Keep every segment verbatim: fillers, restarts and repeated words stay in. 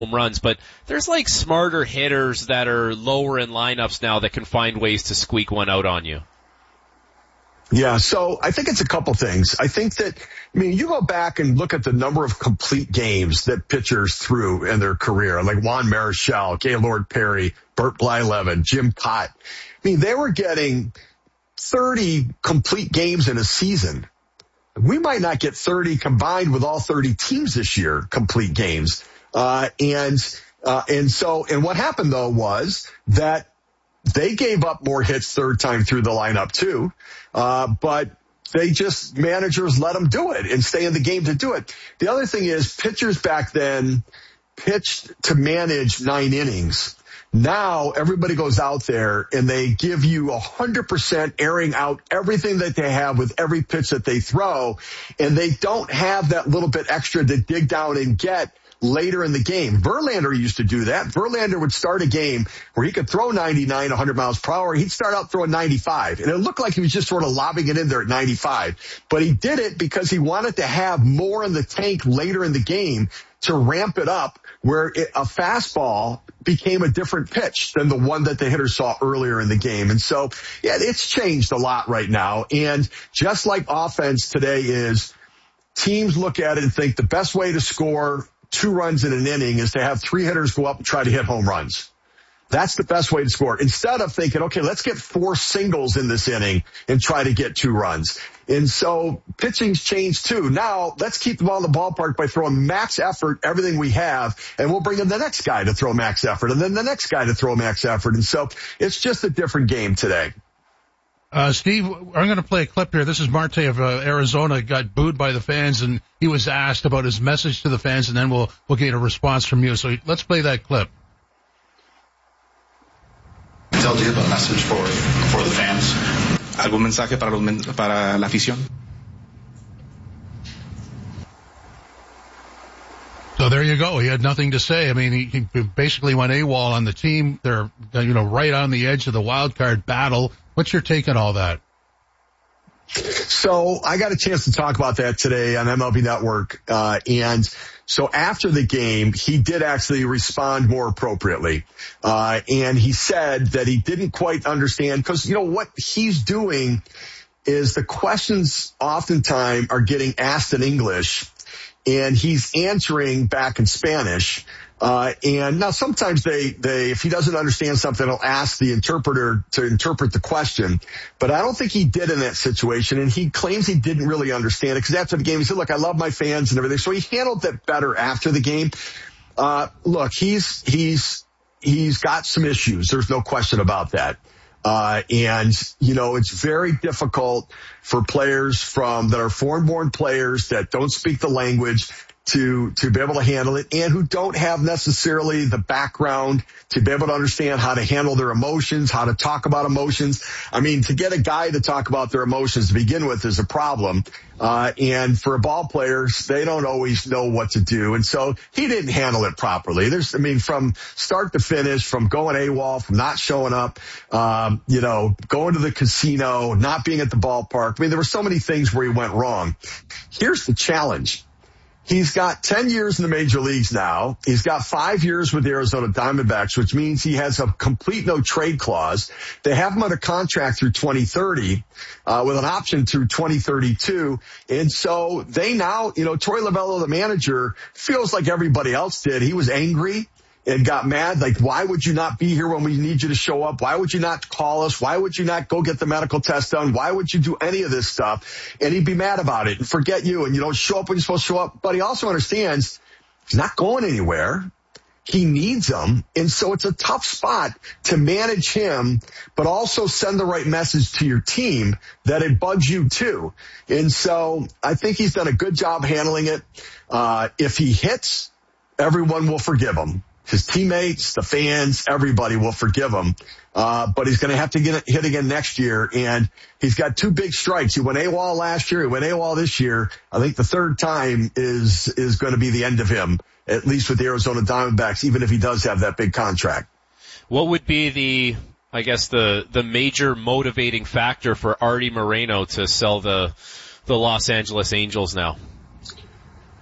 home runs, but there's like smarter hitters that are lower in lineups now that can find ways to squeak one out on you. Yeah, so I think it's a couple things. I think that, I mean, you go back and look at the number of complete games that pitchers threw in their career, like Juan Marichal, Gaylord Perry, Bert Blyleven, Jim Pott. I mean, they were getting thirty complete games in a season. We might not get thirty combined with all thirty teams this year, complete games. Uh, and, uh, and so, and what happened though was that they gave up more hits third time through the lineup too. Uh, but they just, managers let them do it and stay in the game to do it. The other thing is pitchers back then pitched to manage nine innings. Now everybody goes out there and they give you a hundred percent airing out everything that they have with every pitch that they throw. And they don't have that little bit extra to dig down and get later in the game. Verlander used to do that. Verlander would start a game where he could throw ninety-nine, one hundred miles per hour. He'd start out throwing ninety-five. And it looked like he was just sort of lobbing it in there at ninety-five. But he did it because he wanted to have more in the tank later in the game to ramp it up where it, a fastball became a different pitch than the one that the hitter saw earlier in the game. And so, yeah, it's changed a lot right now. And just like offense today is, teams look at it and think the best way to score two runs in an inning is to have three hitters go up and try to hit home runs. That's the best way to score. Instead of thinking, okay, let's get four singles in this inning and try to get two runs. And so pitching's changed too. Now let's keep the ball in the ballpark by throwing max effort, everything we have, and we'll bring in the next guy to throw max effort and then the next guy to throw max effort. And so it's just a different game today. Uh, Steve, I'm going to play a clip here. This is Marte of uh, Arizona, got booed by the fans, and he was asked about his message to the fans, and then we'll we'll get a response from you. So let's play that clip. Tell you a message for for the fans. ¿Algún mensaje para los, para la afición? So there you go. He had nothing to say. I mean, he, he basically went AWOL on the team. They're, you know, right on the edge of the wild card battle. What's your take on all that? So I got a chance to talk about that today on M L B Network. Uh, and so after the game, he did actually respond more appropriately. Uh, and he said that he didn't quite understand because, you know, what he's doing is the questions oftentimes are getting asked in English and he's answering back in Spanish. Uh, and now sometimes they, they, if he doesn't understand something, he'll ask the interpreter to interpret the question. But I don't think he did in that situation. And he claims he didn't really understand it because after the game, he said, look, I love my fans and everything. So he handled that better after the game. Uh, look, he's, he's, he's got some issues. There's no question about that. Uh, and, you know, it's very difficult for players from, that are foreign-born players that don't speak the language to, to be able to handle it and who don't have necessarily the background to be able to understand how to handle their emotions, how to talk about emotions. I mean, to get a guy to talk about their emotions to begin with is a problem. Uh, and for ball players, they don't always know what to do. And so he didn't handle it properly. There's, I mean, from start to finish, from going AWOL, from not showing up, um, you know, going to the casino, not being at the ballpark. I mean, there were so many things where he went wrong. Here's the challenge. He's got ten years in the major leagues now. He's got five years with the Arizona Diamondbacks, which means he has a complete no trade clause. They have him under contract through twenty thirty, uh, with an option through twenty thirty-two. And so they now, you know, Torey Lovullo, the manager, feels like everybody else did. He was angry and got mad. Like, why would you not be here when we need you to show up? Why would you not call us? Why would you not go get the medical test done? Why would you do any of this stuff? And he'd be mad about it and forget you and you don't show up when you're supposed to show up. But he also understands he's not going anywhere. He needs them. And so it's a tough spot to manage him, but also send the right message to your team that it bugs you too. And so I think he's done a good job handling it. Uh, if he hits, everyone will forgive him. His teammates, the fans, everybody will forgive him. Uh, but he's going to have to get hit again next year. And he's got two big strikes. He went AWOL last year. He went AWOL this year. I think the third time is, is going to be the end of him, at least with the Arizona Diamondbacks, even if he does have that big contract. What would be the, I guess, the, the major motivating factor for Artie Moreno to sell the, the Los Angeles Angels now?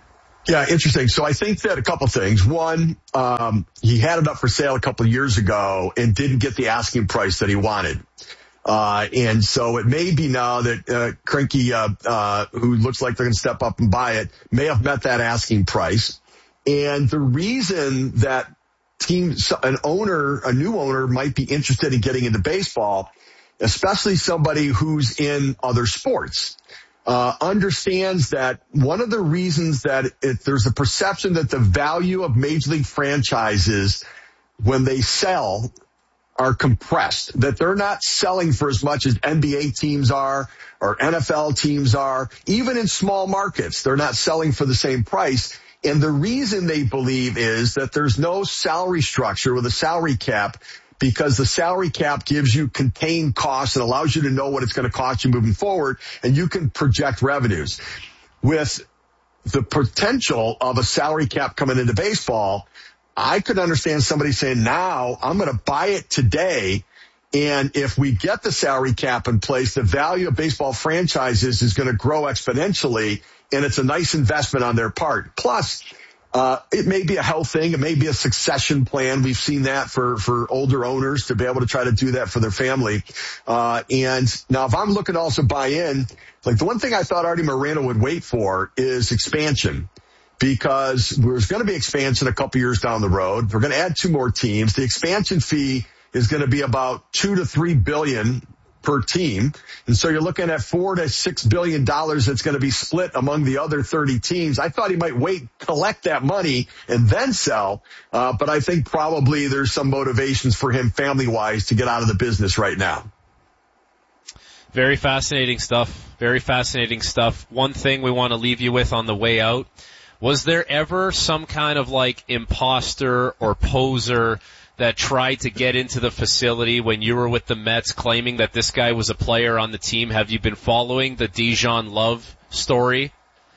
Yeah, interesting. So I think that a couple things. One, um, he had it up for sale a couple of years ago and didn't get the asking price that he wanted. Uh, and so it may be now that, uh, Kroenke, uh, uh, who looks like they're going to step up and buy it, may have met that asking price. And the reason that teams, an owner, a new owner might be interested in getting into baseball, especially somebody who's in other sports, uh, understands that one of the reasons that it, there's a perception that the value of major league franchises when they sell are compressed, that they're not selling for as much as N B A teams are or N F L teams are. Even in small markets, they're not selling for the same price. And the reason they believe is that there's no salary structure with a salary cap, because the salary cap gives you contained costs and allows you to know what it's going to cost you moving forward, and you can project revenues. With the potential of a salary cap coming into baseball, I could understand somebody saying, now I'm going to buy it today, and if we get the salary cap in place, the value of baseball franchises is going to grow exponentially, and it's a nice investment on their part. Plus, uh, it may be a health thing. It may be a succession plan. We've seen that for, for older owners to be able to try to do that for their family. Uh, and now if I'm looking to also buy in, like the one thing I thought Artie Moreno would wait for is expansion. Because there's going to be expansion a couple years down the road. We're going to add two more teams. The expansion fee is going to be about two to three billion per team. And so you're looking at four to six billion dollars that's going to be split among the other thirty teams. I thought he might wait, collect that money and then sell. Uh, but I think probably there's some motivations for him family wise to get out of the business right now. Very fascinating stuff. Very fascinating stuff. One thing we want to leave you with on the way out. Was there ever some kind of like imposter or poser that tried to get into the facility when you were with the Mets claiming that this guy was a player on the team? Have you been following the Dijon Love story?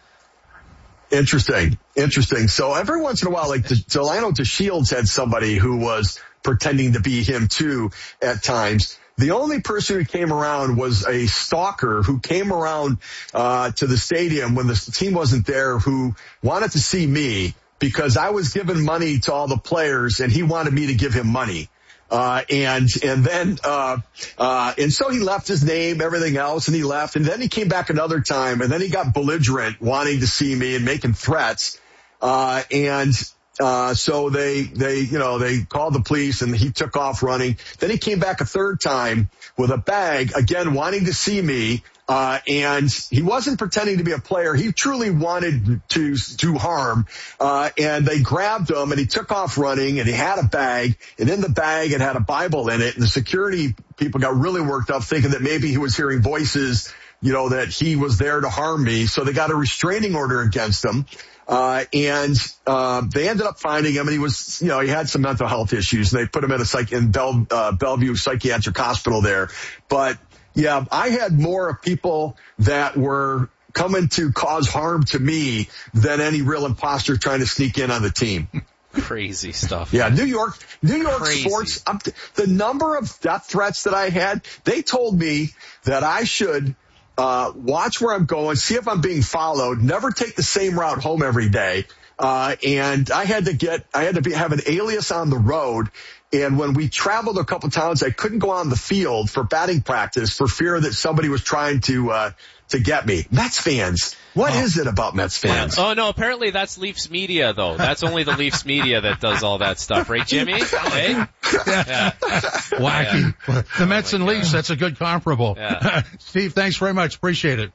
Interesting. Interesting. So every once in a while, like Delano DeShields had somebody who was pretending to be him too at times. The only person who came around was a stalker who came around uh to the stadium when the team wasn't there, who wanted to see me because I was giving money to all the players and he wanted me to give him money. Uh and and then uh uh and so he left his name, everything else, and he left. And then he came back another time, and then he got belligerent, wanting to see me and making threats. Uh and Uh, so they, they, you know, they called the police and he took off running. Then he came back a third time with a bag, again, wanting to see me. Uh, and he wasn't pretending to be a player. He truly wanted to do harm. Uh, and they grabbed him and he took off running, and he had a bag, and in the bag it had a Bible in it. And the security people got really worked up, thinking that maybe he was hearing voices, you know, that he was there to harm me. So they got a restraining order against him. Uh, and, uh, they ended up finding him, and he was, you know, he had some mental health issues, and they put him in a psych, in Bell, uh, Bellevue Psychiatric Hospital there. But yeah, I had more people that were coming to cause harm to me than any real imposter trying to sneak in on the team. Crazy stuff. Yeah, New York, New York Crazy. sports, up to, the number of death threats that I had, they told me that I should Uh, watch where I'm going, see if I'm being followed, never take the same route home every day. Uh, and I had to get, I had to be, have an alias on the road. And when we traveled a couple towns, I couldn't go on the field for batting practice for fear that somebody was trying to, uh, to get me. Mets fans. What oh. is it about Mets fans? Oh, no, apparently that's Leafs media, though. That's only the Leafs media that does all that stuff, right, Jimmy? Hey? Yeah. Wacky. Yeah. The Mets oh and Leafs, that's a good comparable. Yeah. Steve, thanks very much. Appreciate it.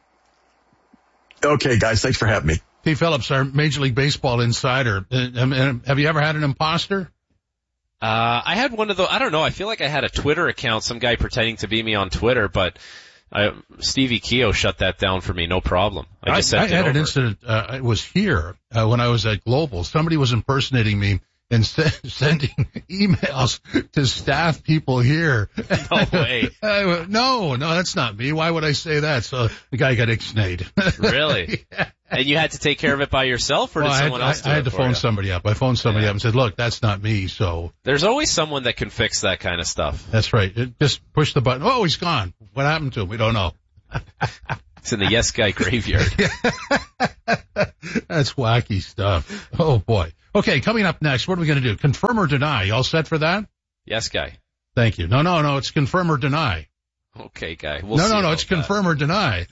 Okay, guys, thanks for having me. Steve Phillips, our Major League Baseball insider. Have you ever had an imposter? Uh, I had one of those, I don't know, I feel like I had a Twitter account, some guy pretending to be me on Twitter, but I, Stevie Keogh shut that down for me, no problem. I just I, sent I it had over. an incident, uh, it was here, uh, when I was at Global. Somebody was impersonating me and se- sending emails to staff people here. No way. I went, no, no, that's not me. Why would I say that? So the guy got ixnayed. Really? Yeah. And you had to take care of it by yourself, or did well, someone I had, else do I, I had it to for phone you? somebody up. I phoned somebody yeah. up and said, look, that's not me, so. There's always someone that can fix that kind of stuff. That's right. It, just push the button. Oh, he's gone. What happened to him? We don't know. It's in the Yes Guy graveyard. That's wacky stuff. Oh, boy. Okay, coming up next, what are we going to do? Confirm or deny? You all set for that? Yes Guy. Thank you. No, no, no, it's confirm or deny. Okay, Guy. We'll no, see no, no, about it's that. confirm or deny.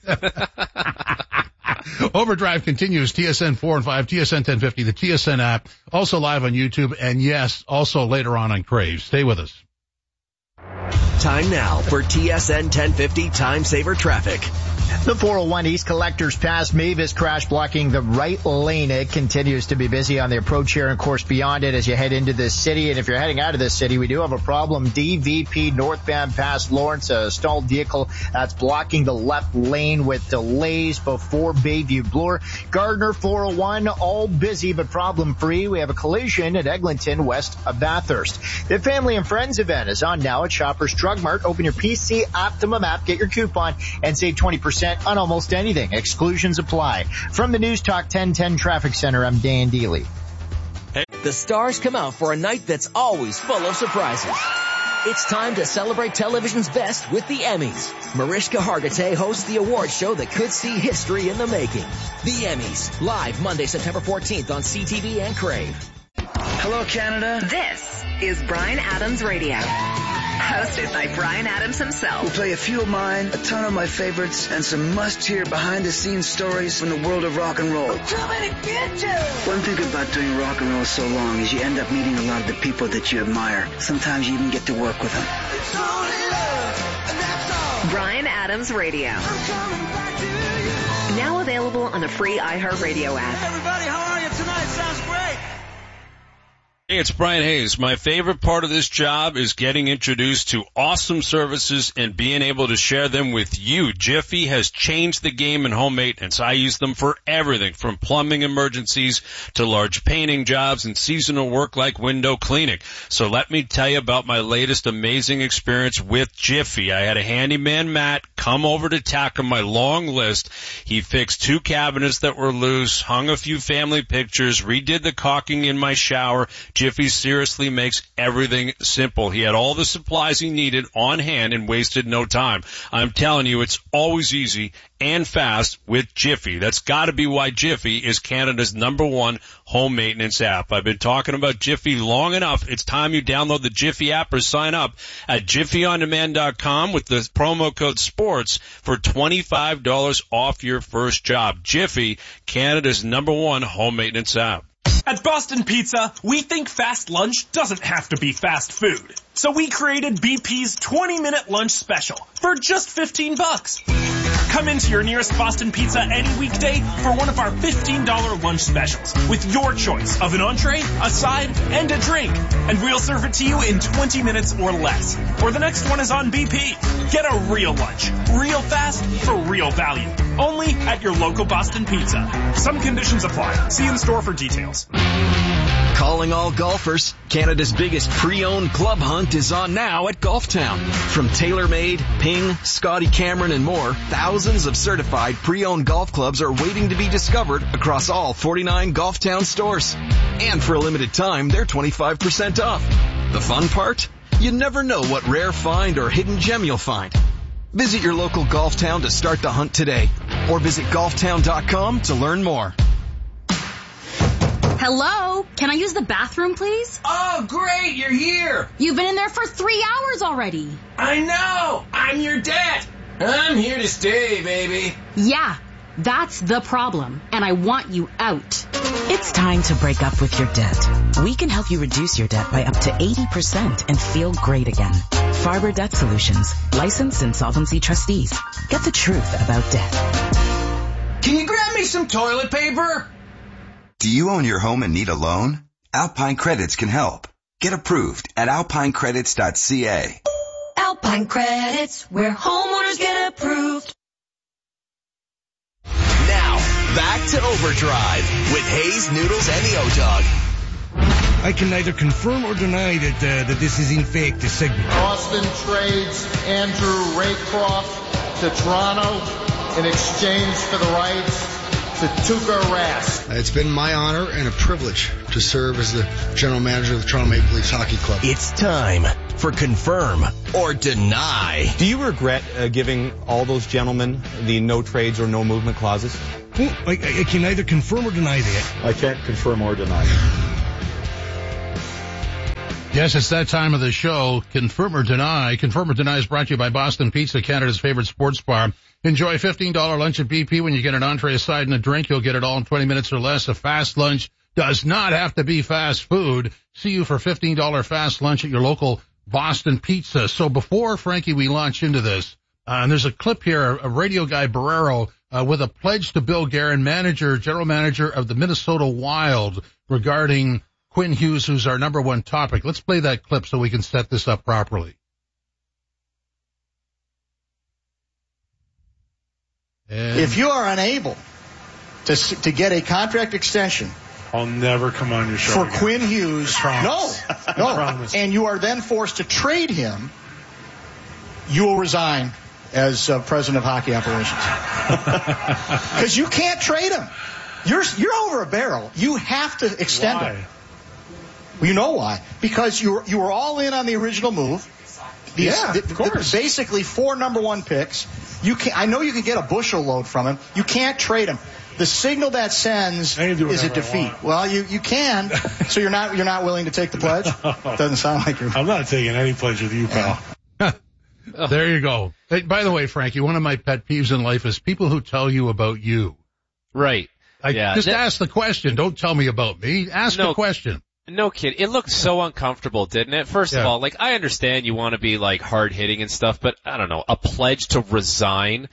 Overdrive continues, T S N four and five, T S N ten fifty, the T S N app, also live on YouTube, and yes, also later on on Crave. Stay with us. Time now for T S N ten fifty Time Saver Traffic. The four oh one East Collectors Pass Mavis crash blocking the right lane. It continues to be busy on the approach here and course beyond it as you head into this city. And if you're heading out of this city, we do have a problem. D V P northbound past Lawrence, a stalled vehicle that's blocking the left lane with delays before Bayview Bloor. Gardner four oh one, all busy but problem free. We have a collision at Eglinton west of Bathurst. The Family and Friends event is on now at Shoppers Drug Mart. Open your P C Optimum app, get your coupon, and save twenty percent on almost anything. Exclusions apply. From the News Talk ten ten Traffic Center, I'm Dan Deely. The stars come out for a night that's always full of surprises. It's time to celebrate television's best with the Emmys. Mariska Hargitay hosts the award show that could see history in the making. The Emmys, live Monday, September fourteenth on C T V and Crave. Hello, Canada. This is Bryan Adams Radio. Hosted by Bryan Adams himself. We'll play a few of mine, a ton of my favorites, and some must-hear behind-the-scenes stories from the world of rock and roll. Too many bitches! One thing about doing rock and roll so long is you end up meeting a lot of the people that you admire. Sometimes you even get to work with them. It's only love, and that's all. Bryan Adams Radio. I'm coming back to you. Now available on the free iHeartRadio app. Hey everybody, how are you tonight? Sounds great. Hey, it's Brian Hayes. My favorite part of this job is getting introduced to awesome services and being able to share them with you. Jiffy has changed the game in home maintenance. I use them for everything from plumbing emergencies to large painting jobs and seasonal work like window cleaning. So let me tell you about my latest amazing experience with Jiffy. I had a handyman, Matt, come over to tackle my long list. He fixed two cabinets that were loose, hung a few family pictures, redid the caulking in my shower. Jiffy seriously makes everything simple. He had all the supplies he needed on hand and wasted no time. I'm telling you, it's always easy and fast with Jiffy. That's got to be why Jiffy is Canada's number one home maintenance app. I've been talking about Jiffy long enough. It's time you download the Jiffy app or sign up at jiffy on demand dot com with the promo code SPORTS for twenty-five dollars off your first job. Jiffy, Canada's number one home maintenance app. At Boston Pizza, we think fast lunch doesn't have to be fast food. So we created B P's twenty minute lunch special for just fifteen bucks. Come into your nearest Boston Pizza any weekday for one of our fifteen dollar lunch specials with your choice of an entree, a side, and a drink. And we'll serve it to you in twenty minutes or less. Or the next one is on B P. Get a real lunch, real fast, for real value. Only at your local Boston Pizza. Some conditions apply. See in store for details. Calling all golfers, Canada's biggest pre-owned club hunt is on now at Golf Town. From TaylorMade, Ping, Scotty Cameron, and more, thousands of certified pre-owned golf clubs are waiting to be discovered across all forty-nine Golf Town stores. And for a limited time, they're twenty-five percent off. The fun part? You never know what rare find or hidden gem you'll find. Visit your local Golf Town to start the hunt today, or visit golf town dot com to learn more. Hello? Can I use the bathroom, please? Oh, great, you're here. You've been in there for three hours already. I know. I'm your dad. I'm here to stay, baby. Yeah, that's the problem, and I want you out. It's time to break up with your debt. We can help you reduce your debt by up to eighty percent and feel great again. Farber Debt Solutions, licensed insolvency trustees. Get the truth about debt. Can you grab me some toilet paper? Do you own your home and need a loan? Alpine Credits can help. Get approved at alpine credits dot c a. Alpine Credits, where homeowners get approved. Now, back to Overdrive with Hayes, Noodles, and the O-Dog. I can neither confirm or deny that uh, that this is in fact a segment. Austin trades Andrew Raycroft to Toronto in exchange for the rights to Tuukka Rask. It's been my honor and a privilege to serve as the general manager of the Toronto Maple Leafs Hockey Club. It's time for Confirm or Deny. Do you regret uh, giving all those gentlemen the no trades or no movement clauses? Well, I, I can neither confirm or deny that. I can't confirm or deny. Yes, it's that time of the show. Confirm or Deny. Confirm or Deny is brought to you by Boston Pizza, Canada's favorite sports bar. Enjoy a fifteen dollars lunch at B P. When you get an entree, a side, and a drink, you'll get it all in twenty minutes or less. A fast lunch does not have to be fast food. See you for fifteen dollars fast lunch at your local Boston Pizza. So before, Frankie, we launch into this, uh, and there's a clip here of radio guy Barrero uh, with a pledge to Bill Guerin, manager, general manager of the Minnesota Wild, regarding Quinn Hughes, who's our number one topic. Let's play that clip so we can set this up properly. And if you are unable to to get a contract extension, I'll never come on your show for again. Quinn Hughes. No, no, and you are then forced to trade him, you will resign as uh, president of hockey operations because you can't trade him. You're you're over a barrel. You have to extend Why? him. You know why? Because you were, you were all in on the original move. These, yeah, the, of course. The, basically four number one picks. You can I know you can get a bushel load from him. You can't trade him. The signal that sends is a defeat. Well, you, you can. So you're not you're not willing to take the pledge? Doesn't sound like you're. I'm not taking any pledge with you, pal. There you go. Hey, by the way, Frankie, one of my pet peeves in life is people who tell you about you. Right. I, yeah. Just that, ask the question. Don't tell me about me. Ask no, the question. No kid. It looked so uncomfortable, didn't it? First yeah. of all, like, I understand you want to be, like, hard-hitting and stuff, but I don't know, a pledge to resign.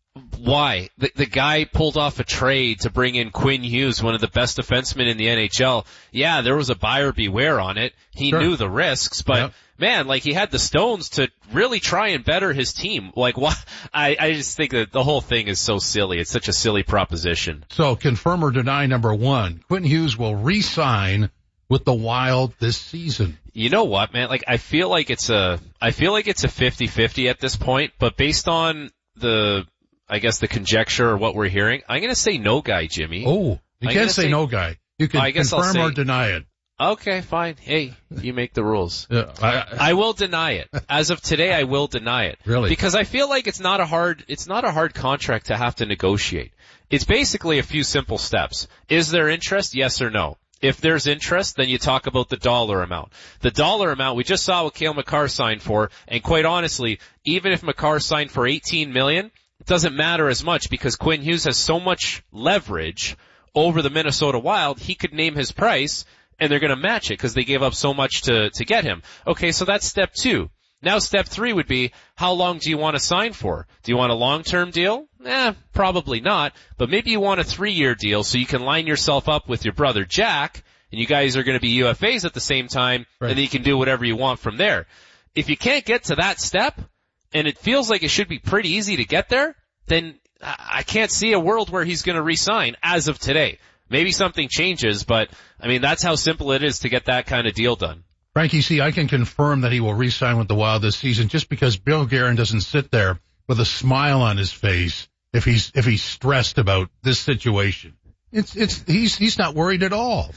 Why? The, the guy pulled off a trade to bring in Quinn Hughes, one of the best defensemen in the N H L. Yeah, there was a buyer beware on it. He sure. knew the risks, but yep. man, like, he had the stones to really try and better his team. Like, why? I, I just think that the whole thing is so silly. It's such a silly proposition. So, confirm or deny number one. Quinn Hughes will re-sign with the Wild this season. You know what, man? Like, I feel like it's a, I feel like it's a fifty-fifty at this point, but based on the, I guess the conjecture or what we're hearing, I'm going to say no guy, Jimmy. Oh, you I'm can't say, say no guy. You can I guess confirm I'll say, or deny it. Okay, fine. Hey, you make the rules. Yeah, I, I will deny it. As of today, I will deny it. Really? Because I feel like it's not a hard, it's not a hard contract to have to negotiate. It's basically a few simple steps. Is there interest? Yes or no? If there's interest, then you talk about the dollar amount. The dollar amount, we just saw what Cale Makar signed for, and quite honestly, even if Makar signed for eighteen million dollars, it doesn't matter as much because Quinn Hughes has so much leverage over the Minnesota Wild, he could name his price, and they're going to match it because they gave up so much to, to get him. Okay, so that's step two. Now step three would be, how long do you want to sign for? Do you want a long-term deal? Eh, probably not. But maybe you want a three-year deal so you can line yourself up with your brother Jack, and you guys are going to be U F As at the same time, right. And then you can do whatever you want from there. If you can't get to that step, and it feels like it should be pretty easy to get there, then I can't see a world where he's going to re-sign as of today. Maybe something changes, but, I mean, that's how simple it is to get that kind of deal done. Frankie, see, I can confirm that he will re-sign with the Wild this season just because Bill Guerin doesn't sit there with a smile on his face if he's if he's stressed about this situation. It's it's he's he's not worried at all.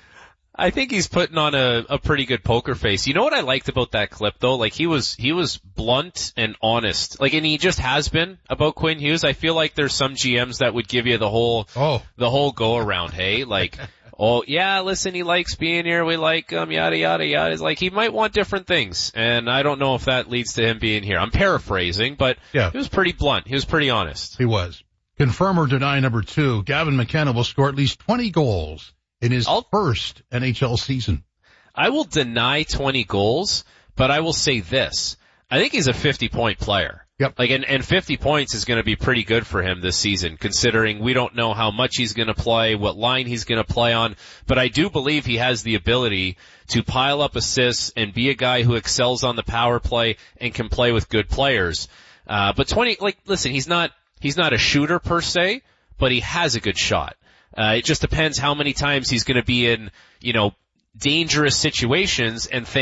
I think he's putting on a, a pretty good poker face. You know what I liked about that clip though? Like he was he was blunt and honest. Like and he just has been about Quinn Hughes. I feel like there's some G Ms that would give you the whole oh. the whole go around, hey? Like oh, yeah, listen, he likes being here, we like him, yada, yada, yada. It's like, he might want different things, and I don't know if that leads to him being here. I'm paraphrasing, but yeah. He was pretty blunt. He was pretty honest. He was. Confirm or deny number two, Gavin McKenna will score at least twenty goals in his I'll, first N H L season. I will deny twenty goals, but I will say this. I think he's a fifty-point player. Yep. Like, and, and fifty points is going to be pretty good for him this season, considering we don't know how much he's going to play, what line he's going to play on. But I do believe he has the ability to pile up assists and be a guy who excels on the power play and can play with good players. Uh, but twenty, like, listen, he's not, he's not a shooter per se, but he has a good shot. Uh, it just depends how many times he's going to be in, you know, dangerous situations and think,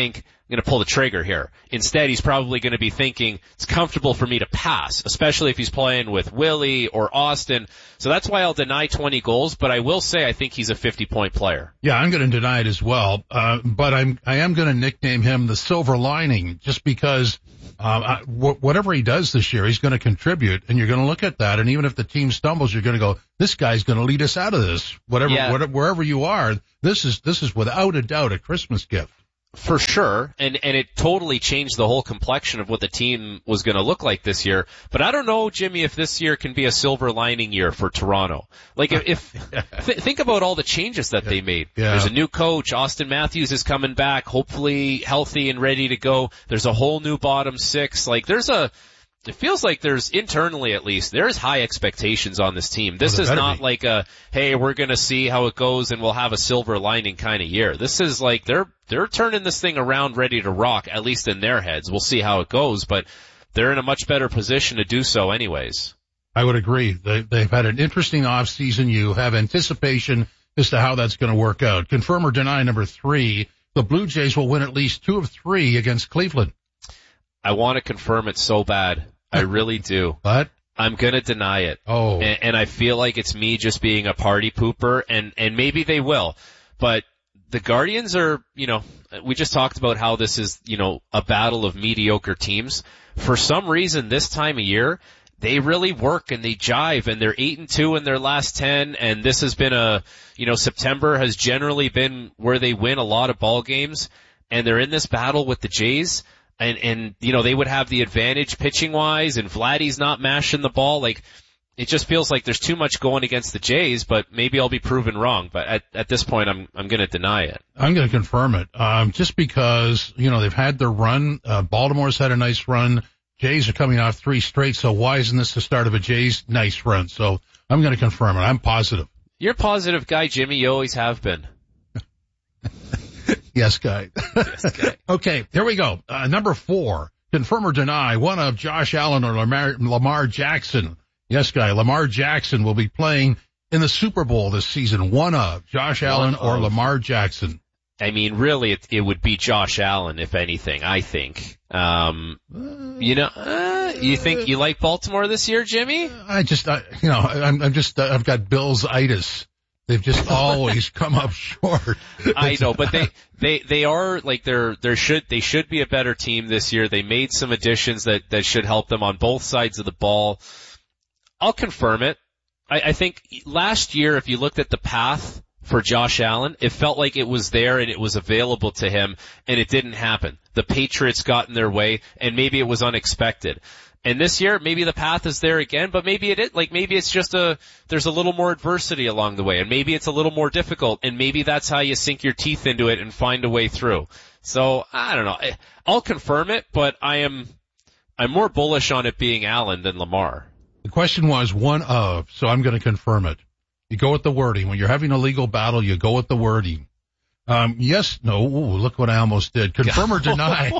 I'm going to pull the trigger here. Instead, he's probably going to be thinking it's comfortable for me to pass, especially if he's playing with Willie or Austin. So that's why I'll deny twenty goals, but I will say I think he's a fifty-point player. Yeah, I'm going to deny it as well. Uh, but I'm, I am going to nickname him the silver lining just because, uh, I, wh- whatever he does this year, he's going to contribute, and you're going to look at that, and even if the team stumbles, you're going to go, this guy's going to lead us out of this. Whatever, Yeah. whatever, wherever you are, this is, this is without a doubt a Christmas gift. For sure, and and it totally changed the whole complexion of what the team was going to look like this year. But I don't know, Jimmy, if this year can be a silver lining year for Toronto. Like, if, if th- think about all the changes that they made. Yeah. There's a new coach. Austin Matthews is coming back, hopefully healthy and ready to go. There's a whole new bottom six. Like, there's a... It feels like there's, internally at least, there's high expectations on this team. This Well, is there better not be. like a, hey, we're gonna see how it goes and we'll have a silver lining kind of year. This is like, they're, they're turning this thing around ready to rock, at least in their heads. We'll see how it goes, but they're in a much better position to do so anyways. I would agree. They, they've had an interesting off season. You have anticipation as to how that's going to work out. Confirm or deny number three, the Blue Jays will win at least two of three against Cleveland. I want to confirm it so bad. I really do. But I'm gonna deny it. Oh. And, and I feel like it's me just being a party pooper, and, and maybe they will. But the Guardians are, you know, we just talked about how this is, you know, a battle of mediocre teams. For some reason, this time of year, they really work and they jive, and they're eight and two in their last ten, and this has been a, you know, September has generally been where they win a lot of ball games, and they're in this battle with the Jays. And, and, you know, they would have the advantage pitching wise, and Vladdy's not mashing the ball. Like, it just feels like there's too much going against the Jays, but maybe I'll be proven wrong. But at, at this point, I'm, I'm gonna deny it. I'm going to confirm it. Um, just because, you know, they've had their run. Uh, Baltimore's had a nice run. Jays are coming off three straight, so why isn't this the start of a Jays nice run? So I'm going to confirm it. I'm positive. You're a positive guy, Jimmy. You always have been. Yes, guy. Yes, guy. Okay, here we go. Uh, number four, confirm or deny, one of Josh Allen or Lamar, Lamar Jackson. Yes, guy, Lamar Jackson will be playing in the Super Bowl this season. One of Josh One Allen or of. Lamar Jackson. I mean, really, it, it would be Josh Allen, if anything, I think. Um, you know, uh, you think you like Baltimore this year, Jimmy? I just, I, you know, I'm, I'm just, uh, I've got Bills-itis. They've just always come up short. I know, but they, they, they are like they're, they should, they should be a better team this year. They made some additions that, that should help them on both sides of the ball. I'll confirm it. I, I think last year, if you looked at the path for Josh Allen, it felt like it was there and it was available to him, and it didn't happen. The Patriots got in their way, and maybe it was unexpected. And this year, maybe the path is there again, but maybe it is, like maybe it's just a, there's a little more adversity along the way, and maybe it's a little more difficult, and maybe that's how you sink your teeth into it and find a way through. So, I don't know. I'll confirm it, but I am, I'm more bullish on it being Allen than Lamar. The question was one of, so I'm going to confirm it. You go with the wording. When you're having a legal battle, you go with the wording. Um, yes, no, ooh, look what I almost did. Confirm or deny.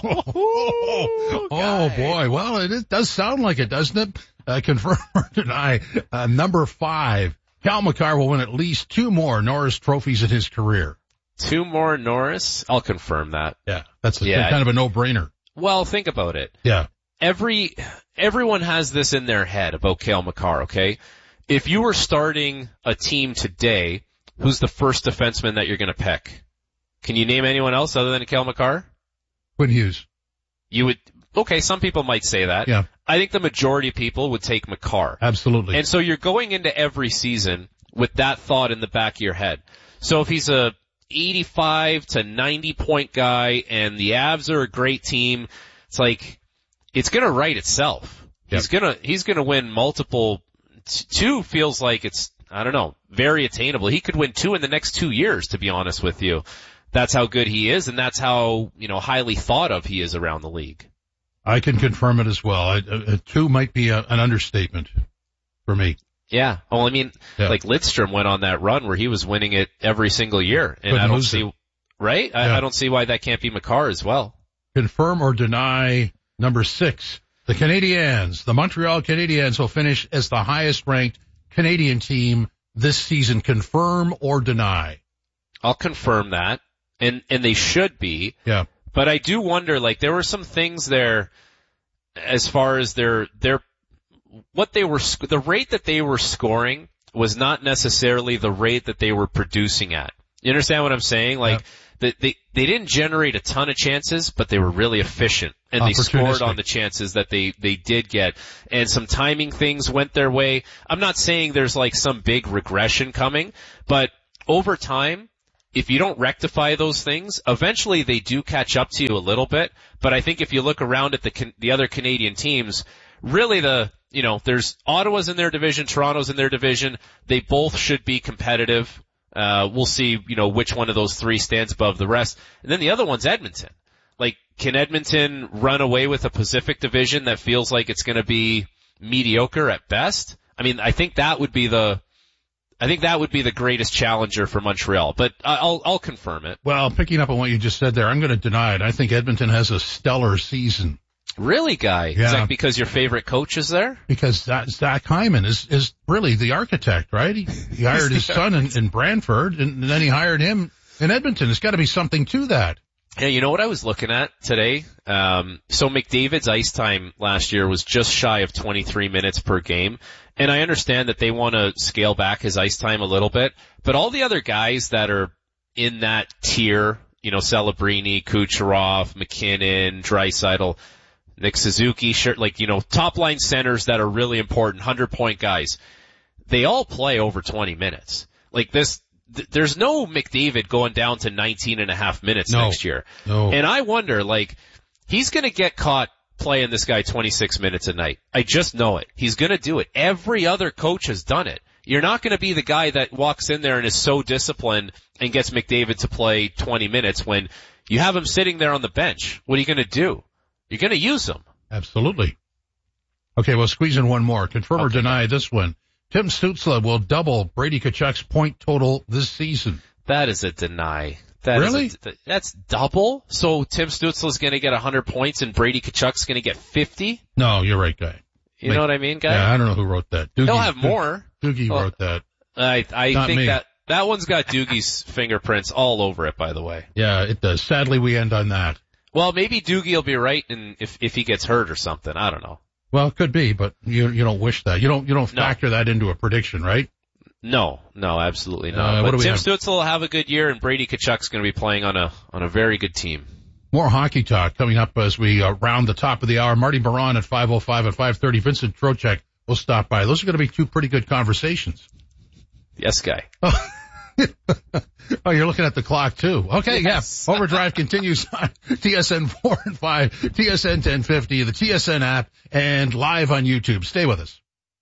oh, oh boy. Well, it, it does sound like it, doesn't it? Uh, confirm or deny. Uh, number five, Cal McCarr will win at least two more Norris trophies in his career. Two more Norris? I'll confirm that. Yeah, that's a, Yeah. kind of a no-brainer. Well, think about it. Yeah. Every, everyone has this in their head about Cale Makar, okay? If you were starting a team today, who's the first defenseman that you're gonna pick? Can you name anyone else other than Cale Makar? Quinn Hughes. You would, okay, some people might say that. Yeah. I think the majority of people would take Makar. Absolutely. And so you're going into every season with that thought in the back of your head. So if he's a eighty-five to ninety point guy and the Avs are a great team, it's like, it's gonna write itself. Yep. He's gonna, he's gonna win multiple, t- two feels like it's, I don't know, very attainable. He could win two in the next two years, to be honest with you. That's how good he is, and that's how, you know, highly thought of he is around the league. I can confirm it as well. I, uh, two might be a, an understatement for me. Yeah. Well, I mean, Yeah. like Lidstrom went on that run where he was winning it every single year, and Couldn't I don't lose see, it. right? I, Yeah. I don't see why that can't be Makar as well. Confirm or deny number six. The Canadiens, the Montreal Canadiens will finish as the highest ranked Canadian team this season. Confirm or deny? I'll confirm that. And, and they should be. Yeah. But I do wonder, like, there were some things there as far as their, their, what they were, the rate that they were scoring was not necessarily the rate that they were producing at. You understand what I'm saying? Like, yep. they, they, they didn't generate a ton of chances, but they were really efficient. And they scored on the chances that they, they did get. And some timing things went their way. I'm not saying there's like some big regression coming, but over time, if you don't rectify those things, eventually they do catch up to you a little bit. But I think if you look around at the, the other Canadian teams, really the, you know, there's Ottawa's in their division, Toronto's in their division. They both should be competitive. Uh, we'll see, you know, which one of those three stands above the rest. And then the other one's Edmonton. Like, can Edmonton run away with a Pacific division that feels like it's going to be mediocre at best? I mean, I think that would be the, I think that would be the greatest challenger for Montreal, but I'll, I'll confirm it. Well, picking up on what you just said there, I'm going to deny it. I think Edmonton has a stellar season. Really, Guy? Yeah. Is that because your favorite coach is there? Because that, Zach Hyman is, is really the architect, right? He, he hired his son in, in Brantford, and then he hired him in Edmonton. There's got to be something to that. Yeah, you know what I was looking at today? Um, so McDavid's ice time last year was just shy of twenty-three minutes per game. And I understand that they want to scale back his ice time a little bit, but all the other guys that are in that tier, you know, Celebrini, Kucherov, McKinnon, Draisaitl, Nick Suzuki, like, you know, top line centers that are really important, hundred point guys, they all play over twenty minutes. Like this, th- there's no McDavid going down to nineteen and a half minutes no. next year. No. And I wonder, like, he's gonna get caught playing this guy twenty-six minutes a night. I just know it. He's gonna do it. Every other coach has done it. You're not gonna be the guy that walks in there and is so disciplined and gets McDavid to play twenty minutes when you have him sitting there on the bench. What are you gonna do? You're going to use them. Absolutely. Okay, well, squeeze in one more. Confirm okay. or deny this one. Tim Stützle will double Brady Tkachuk's point total this season. That is a deny. That really? Is a, that's double? So Tim Stützle is going to get one hundred points and Brady Tkachuk's going to get fifty? No, you're right, Guy. You Make, know what I mean, Guy? Yeah, I don't know who wrote that. Doogie, He'll have more. Doogie well, wrote that. I, I Not think me. that that one's got Doogie's fingerprints all over it, by the way. Yeah, it does. Sadly, we end on that. Well, maybe Doogie will be right, and if if he gets hurt or something, I don't know. Well, it could be, but you you don't wish that. You don't you don't factor no. that into a prediction, right? No, no, absolutely not. Uh, but Tim have? Stützle will have a good year, and Brady Tkachuk's going to be playing on a on a very good team. More hockey talk coming up as we uh, round the top of the hour. Marty Baron at five oh five and five thirty. Vincent Trocheck will stop by. Those are going to be two pretty good conversations. Yes, Guy. Oh, you're looking at the clock too. Okay, yes. Yeah. Overdrive continues on T S N four and five, T S N ten fifty, the T S N app, and live on YouTube. Stay with us.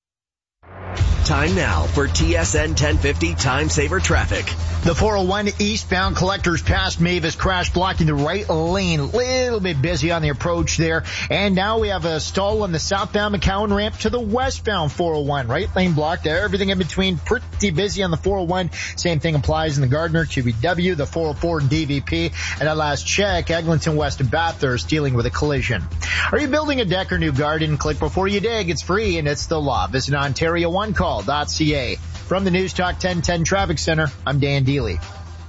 Time now for T S N ten fifty Time Saver Traffic. The four oh one eastbound collectors past Mavis crash blocking the right lane. A little bit busy on the approach there. And now we have a stall on the southbound McCowan ramp to the westbound four oh one. Right lane blocked there. Everything in between pretty busy on the four oh one. Same thing applies in the Gardner, Q B W, the four oh four and D V P. And at last check, Eglinton west of Bathurst dealing with a collision. Are you building a deck or new garden? Click before you dig. It's free and it's the law. Visit Ontario One Call dot C A. From the News Talk ten ten Traffic Center, I'm Dan Deely.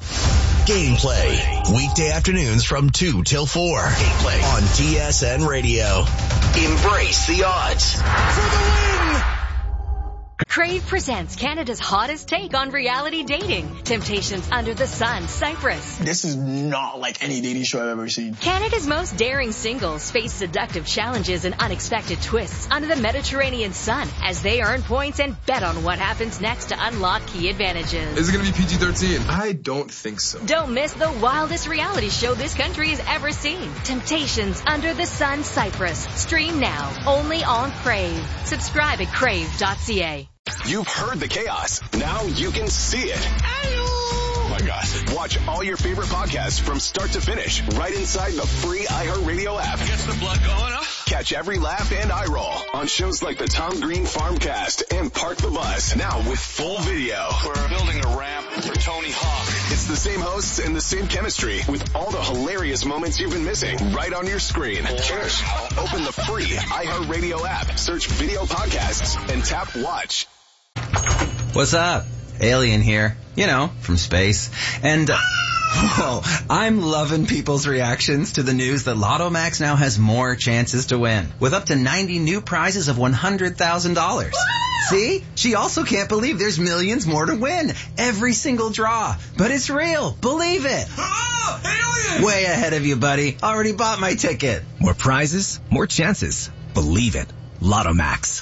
Gameplay, weekday afternoons from two till four. Gameplay on T S N Radio. Embrace the odds. For the win! Crave presents Canada's hottest take on reality dating. Temptations Under the Sun, Cyprus. This is not like any dating show I've ever seen. Canada's most daring singles face seductive challenges and unexpected twists under the Mediterranean sun as they earn points and bet on what happens next to unlock key advantages. Is it going to be P G thirteen? I don't think so. Don't miss the wildest reality show this country has ever seen. Temptations Under the Sun, Cyprus. Stream now, only on Crave. Subscribe at crave dot C A. You've heard the chaos. Now you can see it. Oh my God. Watch all your favorite podcasts from start to finish right inside the free iHeartRadio app. Gets the blood going, huh? Catch every laugh and eye roll on shows like the Tom Green Farmcast and Park the Bus. Now with full video. We're building a ramp for Tony Hawk. It's the same hosts and the same chemistry with all the hilarious moments you've been missing right on your screen. Cheers. Open the free iHeartRadio app, search video podcasts, and tap watch. What's up? Alien here. You know, from space. And... Uh, Whoa, I'm loving people's reactions to the news that Lotto Max now has more chances to win, with up to ninety new prizes of one hundred thousand dollars. See? She also can't believe there's millions more to win. Every single draw. But it's real. Believe it. Oh, aliens! Way ahead of you, buddy. Already bought my ticket. More prizes, more chances. Believe it. Lotto Max.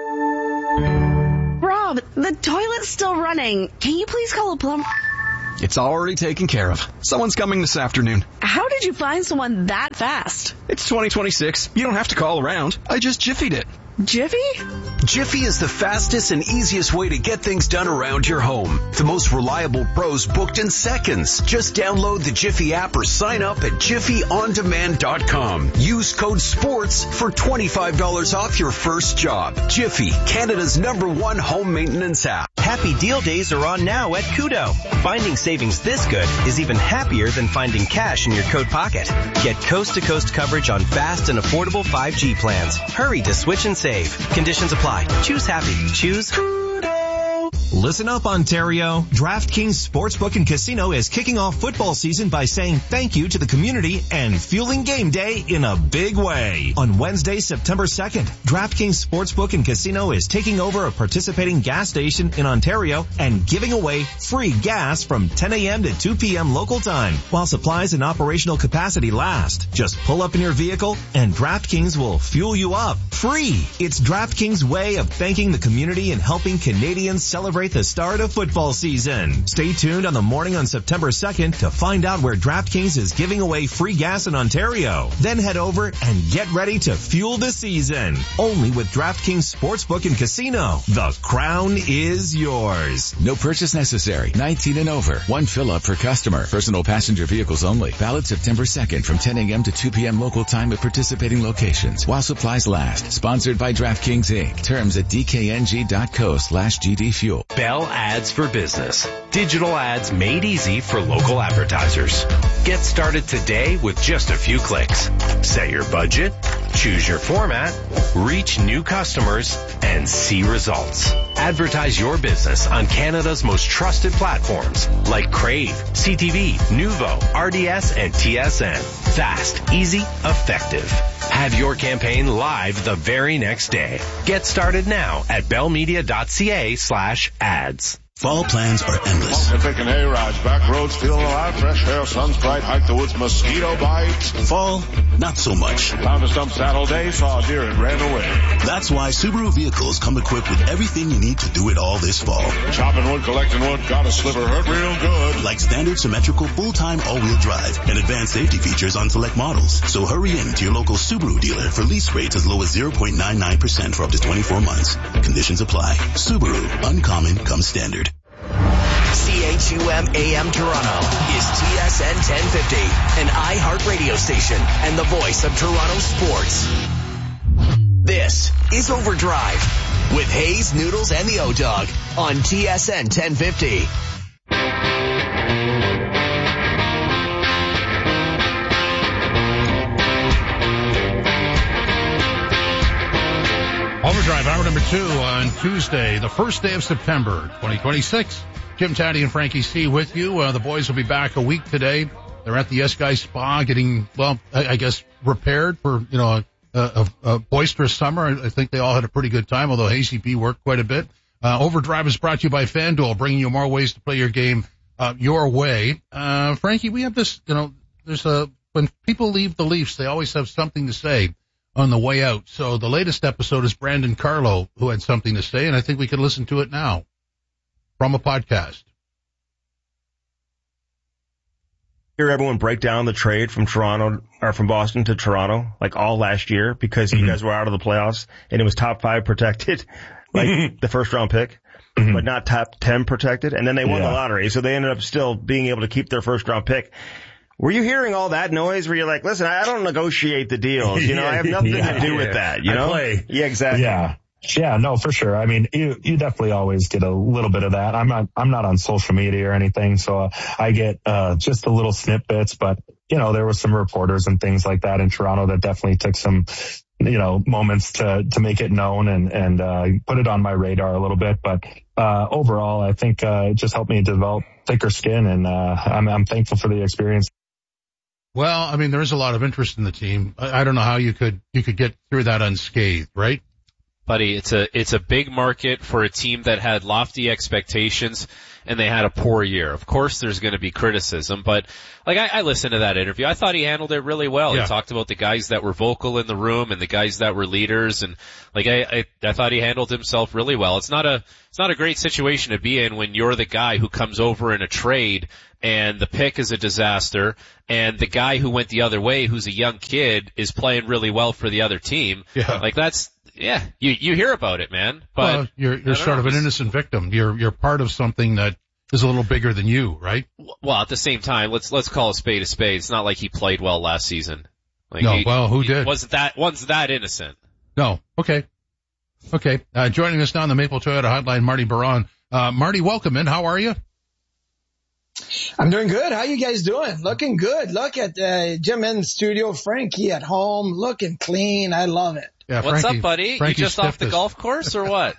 Rob, the toilet's still running. Can you please call a plumber? It's already taken care of. Someone's coming this afternoon. How did you find someone that fast? It's twenty twenty-six. You don't have to call around. I just Jiffied it. Jiffy? Jiffy is the fastest and easiest way to get things done around your home. The most reliable pros booked in seconds. Just download the Jiffy app or sign up at jiffy on demand dot com. Use code SPORTS for twenty-five dollars off your first job. Jiffy, Canada's number one home maintenance app. Happy deal days are on now at Kudo. Finding savings this good is even happier than finding cash in your coat pocket. Get coast-to-coast coverage on fast and affordable five G plans. Hurry to switch and save. Conditions apply. Choose happy. Choose Kudo. Listen up, Ontario. DraftKings Sportsbook and Casino is kicking off football season by saying thank you to the community and fueling game day in a big way. On Wednesday, September second, DraftKings Sportsbook and Casino is taking over a participating gas station in Ontario and giving away free gas from ten a.m. to two p.m. local time while supplies and operational capacity last. Just pull up in your vehicle and DraftKings will fuel you up free. It's DraftKings' way of thanking the community and helping Canadians celebrate the start of football season. Stay tuned on the morning on September second to find out where DraftKings is giving away free gas in Ontario. Then head over and get ready to fuel the season. Only with DraftKings Sportsbook and Casino. The crown is yours. No purchase necessary. nineteen and over. One fill up per customer. Personal passenger vehicles only. Valid September second from ten a.m. to two p.m. local time at participating locations while supplies last. Sponsored by DraftKings Incorporated. Terms at d k n g dot co slash g d fuel. Bell Ads for Business. Digital ads made easy for local advertisers. Get started today with just a few clicks. Set your budget, choose your format, reach new customers, and see results. Advertise your business on Canada's most trusted platforms like Crave, C T V, Nuvo, R D S, and T S N. Fast, easy, effective. Have your campaign live the very next day. Get started now at bellmedia.ca slash ads. Fall plans are endless. Picking hay rides, back roads, feeling alive, fresh air, sun's bright, hike the woods, mosquito bites. Fall, not so much. Found a stump saddle day, saw a deer and ran away. That's why Subaru vehicles come equipped with everything you need to do it all this fall. Chopping wood, collecting wood, got a sliver, hurt real good. Like standard symmetrical full-time all-wheel drive and advanced safety features on select models. So hurry in to your local Subaru dealer for lease rates as low as zero point nine nine percent for up to twenty-four months. Conditions apply. Subaru, uncommon comes standard. C H U M A M Toronto is T S N ten fifty, an iHeart radio station and the voice of Toronto sports. This is Overdrive with Hayes, Noodles, and the O-Dog on T S N ten fifty. Overdrive, hour number two on Tuesday, the first day of September, twenty twenty-six. Jim Taddy and Frankie C with you. Uh, the boys will be back a week today. They're at the S-Guy Spa getting, well, I, I guess prepared for, you know, a, a, a boisterous summer. I, I think they all had a pretty good time, although Hazy P worked quite a bit. Uh, Overdrive is brought to you by FanDuel, bringing you more ways to play your game, uh, your way. Uh, Frankie, we have this, you know, there's a, when people leave the Leafs, they always have something to say on the way out. So the latest episode is Brandon Carlo, who had something to say, and I think we can listen to it now from a podcast. Hear everyone break down the trade from Toronto or from Boston to Toronto, like all last year, because mm-hmm. you guys were out of the playoffs and it was top five protected, like the first round pick, mm-hmm. but not top ten protected. And then they won yeah. the lottery. So they ended up still being able to keep their first round pick. Were you hearing all that noise where you're like, listen, I don't negotiate the deals. You know, I have nothing yeah, to do yeah. with that. You know? I play. Yeah, exactly. Yeah. Yeah, no, for sure. I mean, you, you definitely always get a little bit of that. I'm not, I'm not on social media or anything, so uh, I get, uh, just the little snippets, but, you know, there were some reporters and things like that in Toronto that definitely took some, you know, moments to, to make it known and, and, uh, put it on my radar a little bit. But, uh, overall, I think, uh, it just helped me develop thicker skin, and, uh, I'm, I'm thankful for the experience. Well, I mean, there is a lot of interest in the team. I, I don't know how you could, you could get through that unscathed, right? Buddy, it's a, it's a big market for a team that had lofty expectations and they had a poor year. Of course there's going to be criticism, but like I, I listened to that interview. I thought he handled it really well. Yeah. He talked about the guys that were vocal in the room and the guys that were leaders, and like I, I, I thought he handled himself really well. It's not a, it's not a great situation to be in when you're the guy who comes over in a trade and the pick is a disaster, and the guy who went the other way, who's a young kid, is playing really well for the other team. Yeah. Like that's, yeah, you, you hear about it, man. But well, you're, you're sort know, of an innocent victim. You're, you're part of something that is a little bigger than you, right? Well, at the same time, let's, let's call a spade a spade. It's not like he played well last season. Like no, he, well, who he did? Wasn't that, one's that innocent. No. Okay. Okay. Uh, joining us now on the Maple Toyota Hotline, Marty Biron. Uh, Marty, welcome in. How are you? I'm doing good. How you guys doing? Looking good. Look at uh, Jim in the studio, Frankie at home, looking clean. I love it. Yeah, What's Frankie, up, buddy? Frankie you just off the stiffed golf course or what?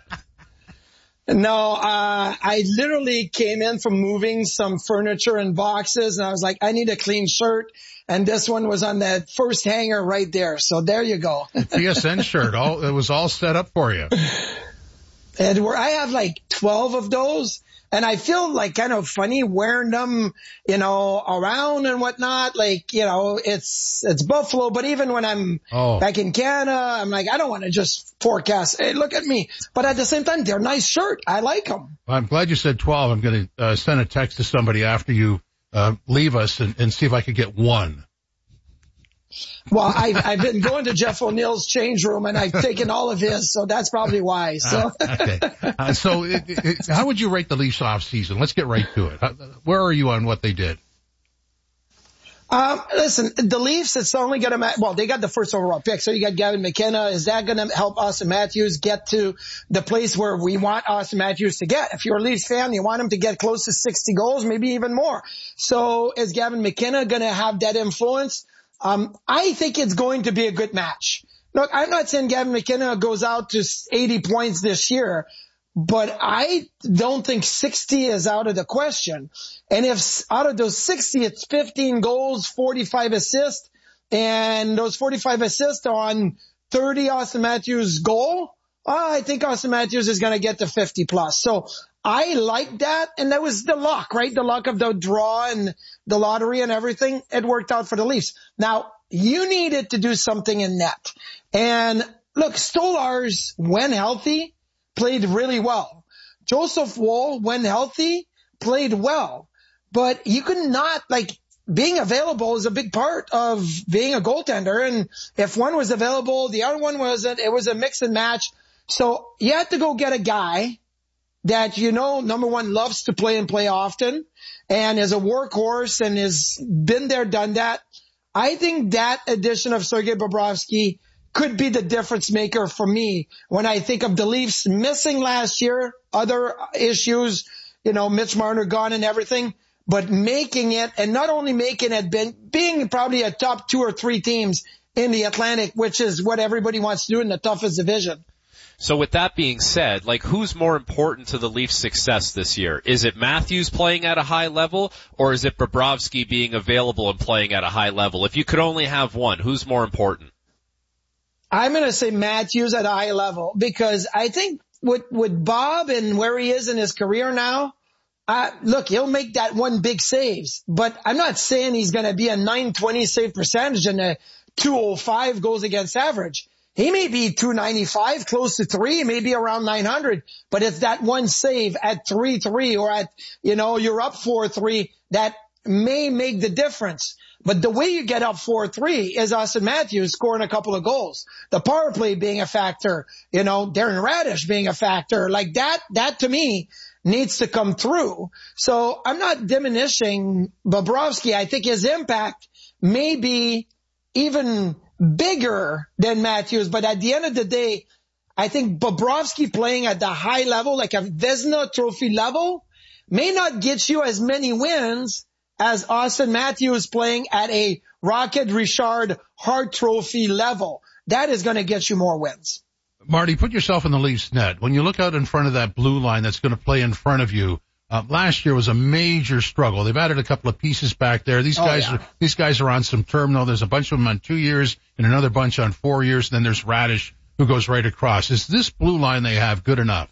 No, uh, I literally came in from moving some furniture and boxes, and I was like, I need a clean shirt. And this one was on that first hanger right there. So there you go. T S N shirt. All, it was all set up for you. And where I have like twelve of those. And I feel like kind of funny wearing them, you know, around and whatnot. Like, you know, it's, it's Buffalo, but even when I'm oh. back in Canada, I'm like, I don't want to just forecast, hey, look at me. But at the same time, they're nice shirt. I like them. Well, I'm glad you said twelve. I'm going to uh, send a text to somebody after you uh, leave us and, and see if I could get one. Well, I've, I've been going to Jeff O'Neill's change room and I've taken all of his, so that's probably why. So, uh, okay. Uh, so, it, it, how would you rate the Leafs off season? Let's get right to it. How, where are you on what they did? Um, listen, the Leafs, it's only going to, well, they got the first overall pick. So you got Gavin McKenna. Is that going to help Austin Matthews get to the place where we want Austin Matthews to get? If you're a Leafs fan, you want him to get close to sixty goals, maybe even more. So is Gavin McKenna going to have that influence? Um, I think it's going to be a good match. Look, I'm not saying Gavin McKenna goes out to eighty points this year, but I don't think sixty is out of the question. And if out of those sixty, it's fifteen goals, forty-five assists, and those forty-five assists on thirty Austin Matthews goal, I think Austin Matthews is going to get to fifty plus. So I like that. And that was the luck, right? The luck of the draw and the lottery and everything. It worked out for the Leafs. Now, you needed to do something in net. And look, Stolarz, when healthy, played really well. Joseph Woll, when healthy, played well. But you could not, like, being available is a big part of being a goaltender. And if one was available, the other one wasn't. It was a mix and match. So you had to go get a guy that, you know, number one, loves to play and play often and is a workhorse and has been there, done that. I think that addition of Sergei Bobrovsky could be the difference maker for me when I think of the Leafs missing last year, other issues, you know, Mitch Marner gone and everything, but making it, and not only making it, being, being probably a top two or three teams in the Atlantic, which is what everybody wants to do in the toughest division. So with that being said, like, who's more important to the Leafs' success this year? Is it Matthews playing at a high level, or is it Bobrovsky being available and playing at a high level? If you could only have one, who's more important? I'm going to say Matthews at a high level, because I think with, with Bob and where he is in his career now, uh, look, he'll make that one big saves, but I'm not saying he's going to be a nine twenty save percentage and a two oh five goals against average. He may be two ninety-five, close to three, maybe around nine hundred, but it's that one save at three three or at, you know, you're up four three that may make the difference. But the way you get up four three is Austin Matthews scoring a couple of goals. The power play being a factor, you know, Darren Radish being a factor. Like that, that to me needs to come through. So I'm not diminishing Bobrovsky. I think his impact may be even bigger than Matthews, but at the end of the day, I think Bobrovsky playing at the high level, like a Vezina trophy level, may not get you as many wins as Austin Matthews playing at a Rocket Richard Hart Trophy level. that is going to get you more wins. Marty, put yourself in the Leafs net. When you look out in front of that blue line that's going to play in front of you, uh, last year was a major struggle. They've added a couple of pieces back there. These Oh, guys yeah. are, these guys are on some term now. There's a bunch of them on two years and another bunch on four years. And then there's Radish who goes right across. Is this blue line they have good enough?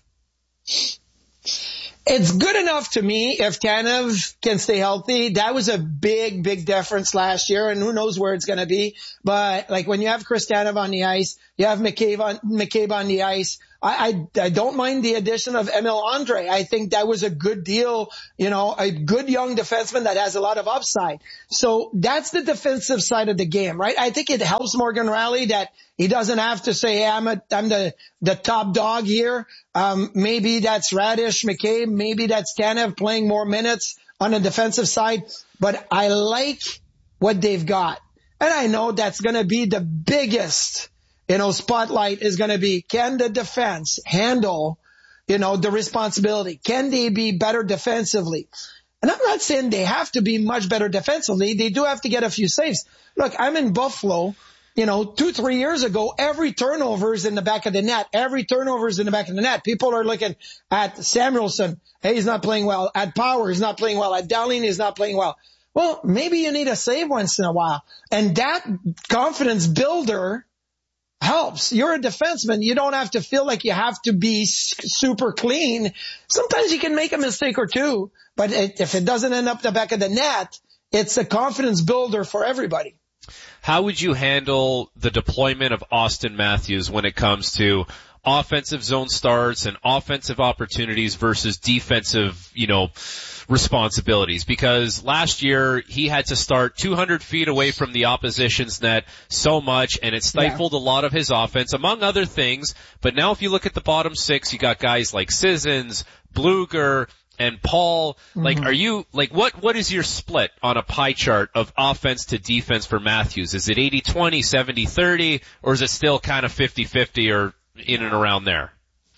It's good enough to me if Tanev can stay healthy. That was a big, big difference last year, and who knows where it's going to be. But like when you have Chris Tanev on the ice, you have McCabe on, McCabe on the ice. I, I, I don't mind the addition of Emil Andre. I think that was a good deal, you know, a good young defenseman that has a lot of upside. So that's the defensive side of the game, right? I think it helps Morgan Rielly that he doesn't have to say, hey, I'm a, I'm the, the top dog here. Um, maybe that's Radish, McCabe. Maybe that's Tanev playing more minutes on the defensive side. But I like what they've got. And I know that's going to be the biggest, you know, spotlight is going to be, can the defense handle, you know, the responsibility? Can they be better defensively? And I'm not saying they have to be much better defensively. They do have to get a few saves. Look, I'm in Buffalo. You know, two, three years ago, every turnover is in the back of the net. Every turnover is in the back of the net. People are looking at Samuelson. Hey, he's not playing well. At Power, he's not playing well. At Dowling, he's not playing well. Well, maybe you need a save once in a while. And that confidence builder helps. You're a defenseman. You don't have to feel like you have to be super clean. Sometimes you can make a mistake or two, but it, if it doesn't end up the back of the net, it's a confidence builder for everybody. How would you handle the deployment of Austin Matthews when it comes to offensive zone starts and offensive opportunities versus defensive, you know, responsibilities? Because last year he had to start two hundred feet away from the opposition's net so much, and it stifled yeah. a lot of his offense, among other things. But now if you look at the bottom six, you got guys like Sissons, Bluger, and Paul. Like, mm-hmm. are you, like, what, what is your split on a pie chart of offense to defense for Matthews? Is it eighty twenty, seventy thirty, or is it still kind of fifty fifty or in and around there?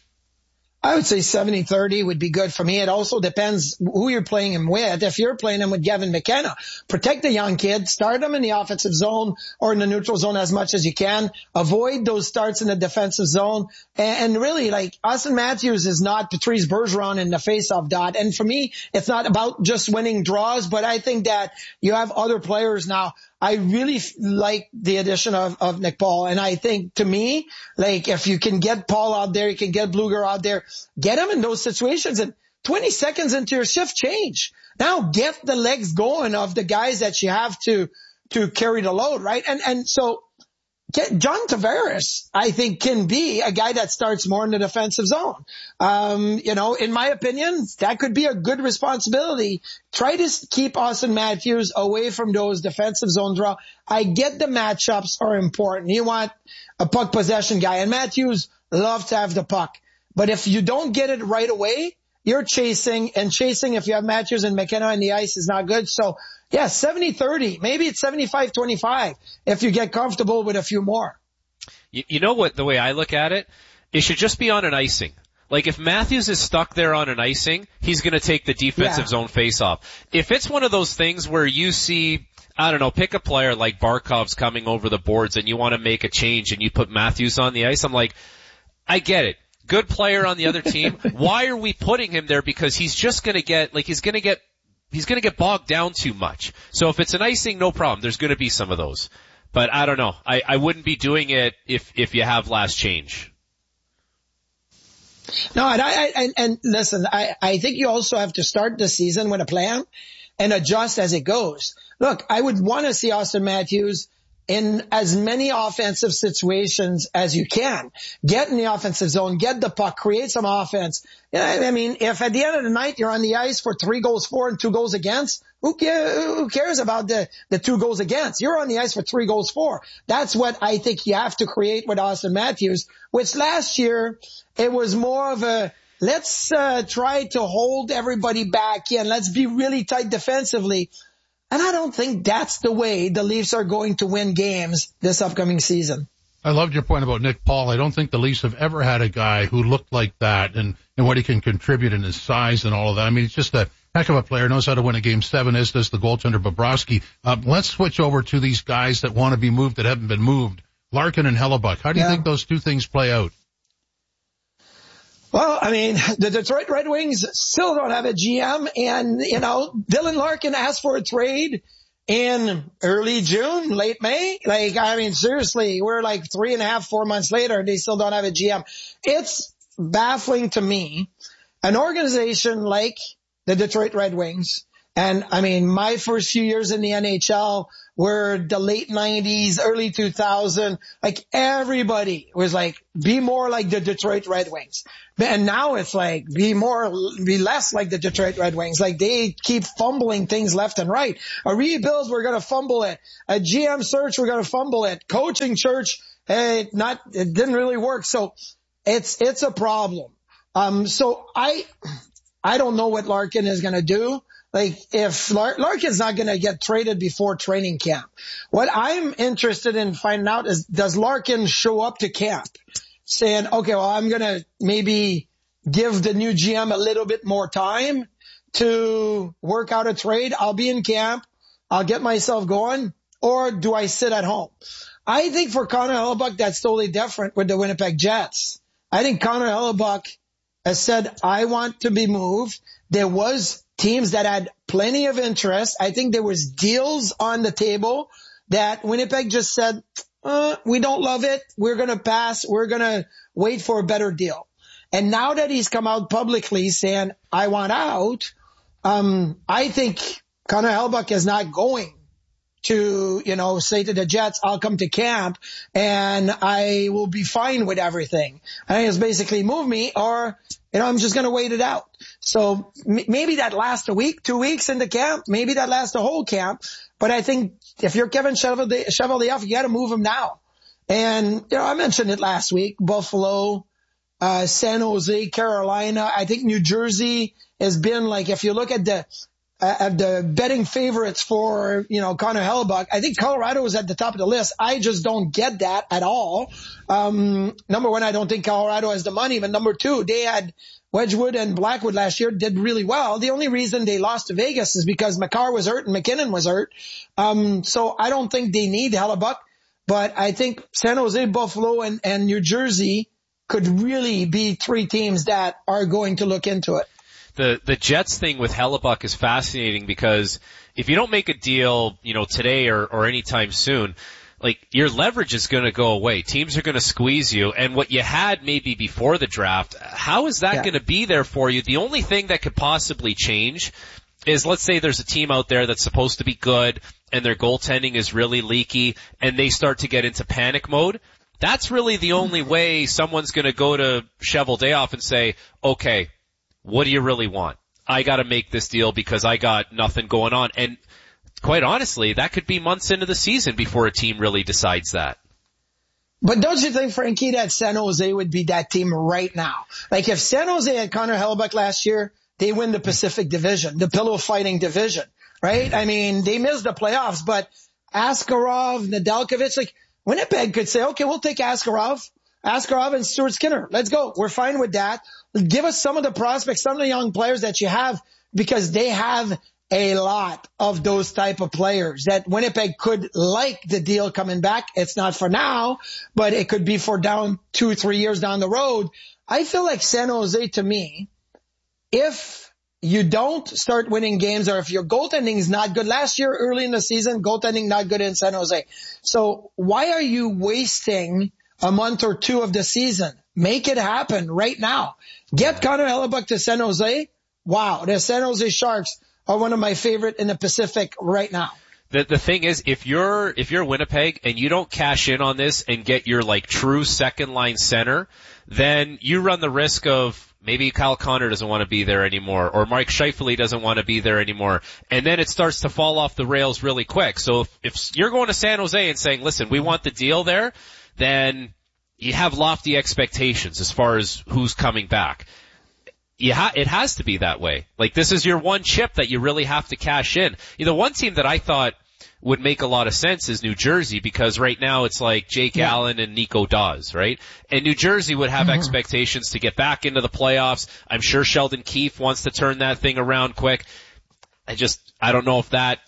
I would say seventy thirty would be good for me. It also depends who you're playing him with. If you're playing him with Gavin McKenna, protect the young kid, start him in the offensive zone or in the neutral zone as much as you can. Avoid those starts in the defensive zone. And, and really, like, Austin Matthews is not Patrice Bergeron in the faceoff dot. And for me, it's not about just winning draws, but I think that you have other players now. I really f- like the addition of, of Nick Paul. And I think, to me, like, if you can get Paul out there, you can get Bluger out there, get him in those situations, and twenty seconds into your shift change. Now get the legs going of the guys that you have to, to carry the load, right? And, and so get John Tavares, I think, can be a guy that starts more in the defensive zone. Um, you know, in my opinion, that could be a good responsibility. Try to keep Austin Matthews away from those defensive zone draw. I get the matchups are important. You want a puck possession guy, and Matthews loves to have the puck. But if you don't get it right away, you're chasing, and chasing if you have Matthews and McKenna on the ice is not good. So, yeah, seventy thirty. Maybe it's seventy-five twenty-five if you get comfortable with a few more. You, you know what, the way I look at it, it should just be on an icing. Like, if Matthews is stuck there on an icing, he's going to take the defensive yeah. zone face-off. If it's one of those things where you see, I don't know, pick a player like Barkov's coming over the boards and you want to make a change and you put Matthews on the ice, I'm like, I get it. Good player on the other team. Why are we putting him there? Because he's just going to get, like, he's going to get, he's going to get bogged down too much. So if it's an icing, no problem. There's going to be some of those. But I don't know. I, I wouldn't be doing it if, if you have last change. No, and I, and, and listen, I, I think you also have to start the season with a plan and adjust as it goes. Look, I would want to see Austin Matthews in as many offensive situations as you can. Get in the offensive zone, get the puck, create some offense. I mean, if at the end of the night you're on the ice for three goals for and two goals against, who cares about the, the two goals against? You're on the ice for three goals for. That's what I think you have to create with Austin Matthews, which last year it was more of a, let's uh, try to hold everybody back and let's be really tight defensively. And I don't think that's the way the Leafs are going to win games this upcoming season. I loved your point about Nick Paul. I don't think the Leafs have ever had a guy who looked like that and, and what he can contribute in his size and all of that. I mean, he's just a heck of a player, knows how to win a game seven, as does the goaltender Bobrovsky. Uh, let's switch over to these guys that want to be moved that haven't been moved. Larkin and Hellebuck. How do you Yeah. think those two things play out? Well, I mean, the Detroit Red Wings still don't have a G M, and, you know, Dylan Larkin asked for a trade in early June, late May. Like, I mean, seriously, we're like three and a half, four months later, and they still don't have a G M. It's baffling to me. An organization like the Detroit Red Wings, and I mean, my first few years in the N H L were the late nineties, early two thousand, like everybody was like, be more like the Detroit Red Wings. And now it's like, be more, be less like the Detroit Red Wings. Like they keep fumbling things left and right. A rebuild, we're going to fumble it. A G M search, we're going to fumble it. Coaching search, eh, not, it didn't really work. So it's, it's a problem. Um, so I, I don't know what Larkin is going to do. Like, if Lar- Larkin's not going to get traded before training camp. What I'm interested in finding out is, does Larkin show up to camp saying, okay, well, I'm going to maybe give the new G M a little bit more time to work out a trade. I'll be in camp. I'll get myself going. Or do I sit at home? I think for Connor Hellebuck, that's totally different with the Winnipeg Jets. I think Connor Hellebuck has said, I want to be moved. There was teams that had plenty of interest. I think there was deals on the table that Winnipeg just said, uh, we don't love it. We're going to pass. We're going to wait for a better deal. And now that he's come out publicly saying, I want out, um, I think Connor Hellebuck is not going to, you know, say to the Jets, I'll come to camp and I will be fine with everything. I think it's basically move me, or, you know, I'm just going to wait it out. So m- maybe that lasts a week, two weeks into camp. Maybe that lasts a whole camp. But I think if you're Kevin Cheveldayoff, Cheveldayoff, you got to move him now. And, you know, I mentioned it last week, Buffalo, uh, San Jose, Carolina. I think New Jersey has been like, if you look at the, at the betting favorites for, you know, Connor Hellebuck, I think Colorado is at the top of the list. I just don't get that at all. Um, number one, I don't think Colorado has the money, but number two, they had Wedgwood and Blackwood last year, did really well. The only reason they lost to Vegas is because McCarr was hurt and McKinnon was hurt. Um, so I don't think they need Hellebuck, but I think San Jose, Buffalo, and, and New Jersey could really be three teams that are going to look into it. The the Jets thing with Hellebuck is fascinating because if you don't make a deal, you know, today or, or anytime soon, like your leverage is going to go away. Teams are going to squeeze you, and what you had maybe before the draft, how is that yeah. going to be there for you? The only thing that could possibly change is, let's say there's a team out there that's supposed to be good and their goaltending is really leaky and they start to get into panic mode. That's really the only way someone's going to go to Cheveldayoff and say, okay, what do you really want? I got to make this deal because I got nothing going on. And quite honestly, that could be months into the season before a team really decides that. But don't you think, Frankie, that San Jose would be that team right now? Like if San Jose had Connor Hellebuck last year, they win the Pacific Division, the pillow fighting division, right? I mean, they missed the playoffs, but Askarov, Nedeljkovic, like Winnipeg could say, okay, we'll take Askarov, Askarov and Stuart Skinner. Let's go. We're fine with that. Give us some of the prospects, some of the young players that you have, because they have a lot of those type of players that Winnipeg could like the deal coming back. It's not for now, but it could be for down two, three years down the road. I feel like San Jose, to me, if you don't start winning games or if your goaltending is not good, last year early in the season, goaltending not good in San Jose. So why are you wasting a month or two of the season? Make it happen right now. Get Connor Hellebuck to San Jose. Wow, the San Jose Sharks are one of my favorite in the Pacific right now. The the thing is, if you're if you're Winnipeg and you don't cash in on this and get your like true second line center, then you run the risk of maybe Kyle Connor doesn't want to be there anymore, or Mike Scheifele doesn't want to be there anymore, and then it starts to fall off the rails really quick. So if, if you're going to San Jose and saying, listen, we want the deal there, then you have lofty expectations as far as who's coming back. You ha- it has to be that way. Like, this is your one chip that you really have to cash in. You know, one team that I thought would make a lot of sense is New Jersey, because right now it's like Jake yeah. Allen and Nico Dawes, right? And New Jersey would have mm-hmm. expectations to get back into the playoffs. I'm sure Sheldon Keefe wants to turn that thing around quick. I just, I don't know if that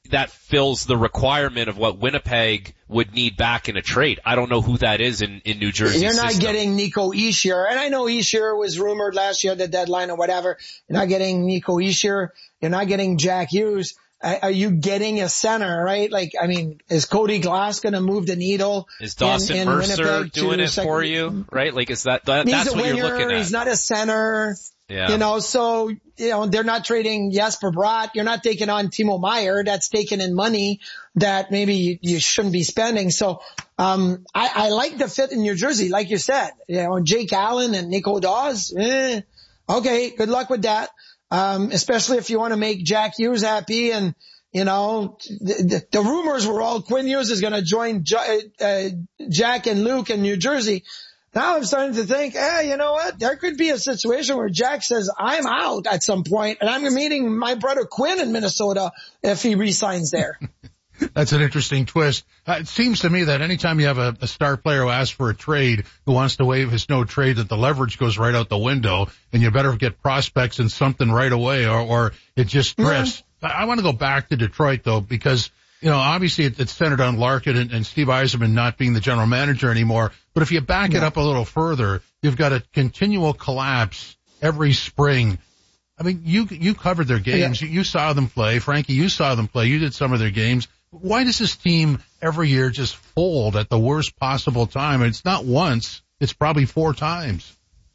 that fills the requirement of what Winnipeg would need back in a trade. I don't know who that is in, in New Jersey. You're not system. getting Nico Hischier. And I know Hischier was rumored last year at the deadline or whatever. You're not getting Nico Hischier. You're not getting Jack Hughes. Uh, are you getting a center, right? Like, I mean, is Cody Glass going to move the needle? Is Dawson in, in Mercer Winnipeg doing it second? for you, right? Like, is that, that He's that's a what winger, you're looking at? He's not a center. Yeah. You know, so, you know, they're not trading Jesper Bratt. You're not taking on Timo Meier. That's taken in money that maybe you, you shouldn't be spending. So, um, I, I like the fit in New Jersey, like you said. You know, Jake Allen and Nico Dawes, eh, okay, good luck with that. Um, especially if you want to make Jack Hughes happy. And, you know, the, the, the rumors were all Quinn Hughes is going to join J- uh, Jack and Luke in New Jersey. Now I'm starting to think, hey, you know what? There could be a situation where Jack says, I'm out at some point, and I'm meeting my brother Quinn in Minnesota if he re-signs there. That's an interesting twist. Uh, it seems to me that anytime you have a, a star player who asks for a trade, who wants to waive his no trade, that the leverage goes right out the window, and you better get prospects and something right away, or, or it just drifts. Yeah. I, I want to go back to Detroit, though, because you know, obviously it, it's centered on Larkin and, and Steve Yzerman not being the general manager anymore. But if you back yeah. it up a little further, you've got a continual collapse every spring. I mean, you you covered their games. Yeah. You, you saw them play. Frankie, you saw them play. You did some of their games. Why does this team every year just fold at the worst possible time? And it's not once. It's probably four times.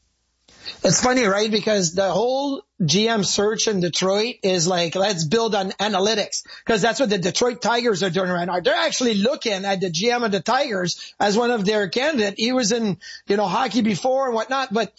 It's funny, right? Because the whole G M search in Detroit is like, let's build on analytics. Because that's what the Detroit Tigers are doing right now. They're actually looking at the G M of the Tigers as one of their candidates. He was in, you know, hockey before and whatnot. But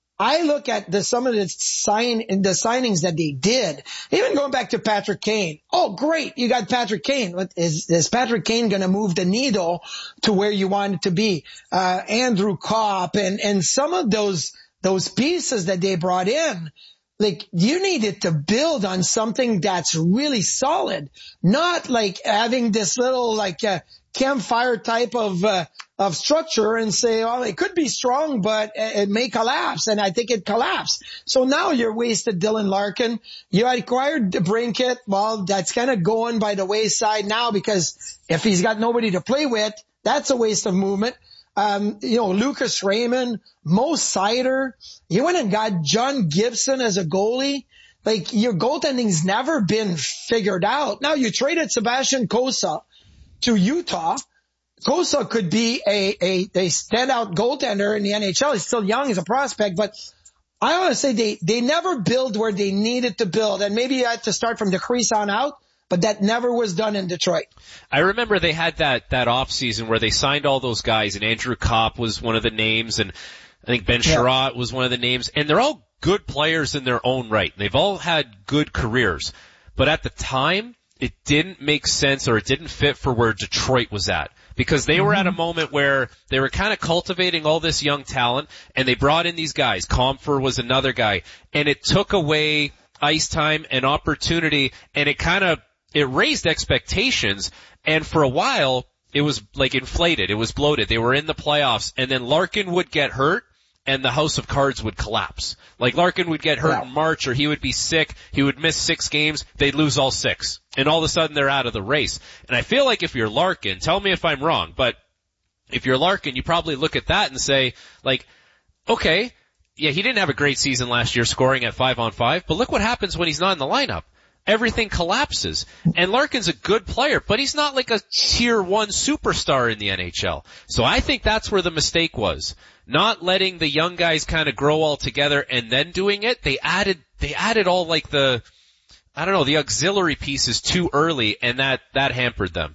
I look at the, some of the sign, the signings that they did, even going back to Patrick Kane. Oh, great. You got Patrick Kane. But is, is Patrick Kane going to move the needle to where you want it to be? Uh, Andrew Kopp and, and some of those, those pieces that they brought in, like you needed to build on something that's really solid, not like having this little like uh, campfire type of uh, of structure and say, oh, it could be strong, but it may collapse. And I think it collapsed. So now you're wasted Dylan Larkin. You acquired DeBrincat. Well, that's kind of going by the wayside now because if he's got nobody to play with, that's a waste of movement. Um, you know, Lucas Raymond, Mo Seider. You went and got John Gibson as a goalie. Like your goaltending's never been figured out. Now you traded Sebastian Cossa to Utah. Cossa could be a, a, a standout goaltender in the N H L. He's still young as a prospect, but I want to say they, they never build where they needed to build. And maybe you had to start from the crease on out. But that never was done in Detroit. I remember they had that, that off season where they signed all those guys and Andrew Kopp was one of the names and I think Ben yeah. Sherratt was one of the names and they're all good players in their own right. They've all had good careers. But at the time, it didn't make sense or it didn't fit for where Detroit was at. Because they were at a moment where they were kind of cultivating all this young talent and they brought in these guys. Comfer was another guy and it took away ice time and opportunity and it kind of it raised expectations, and for a while, it was like inflated. It was bloated. They were in the playoffs, and then Larkin would get hurt, and the house of cards would collapse. Like Larkin would get hurt yeah. in March, or he would be sick. He would miss six games. They'd lose all six. And all of a sudden, they're out of the race. And I feel like if you're Larkin, tell me if I'm wrong, but if you're Larkin, you probably look at that and say, like, okay, yeah, he didn't have a great season last year scoring at five on five, but look what happens when he's not in the lineup. Everything collapses. And Larkin's a good player, but he's not like a tier one superstar in the N H L. So I think that's where the mistake was. Not letting the young guys kind of grow all together and then doing it. They added, they added all like the, I don't know, the auxiliary pieces too early and that, that hampered them.